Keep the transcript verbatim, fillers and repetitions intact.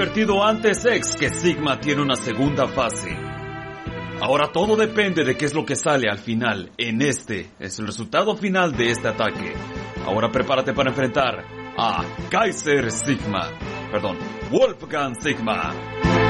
advertido antes, X, que Sigma tiene una segunda fase. Ahora todo depende de qué es lo que sale al final. En este es el resultado final de este ataque. Ahora prepárate para enfrentar a Kaiser Sigma. Perdón, Wolfgang Sigma.